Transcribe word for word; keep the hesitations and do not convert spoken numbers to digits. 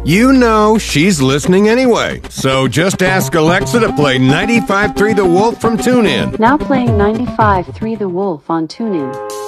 You know she's listening anyway, so just ask Alexa to play ninety-five point three The Wolf from TuneIn. Now playing ninety-five point three The Wolf on TuneIn.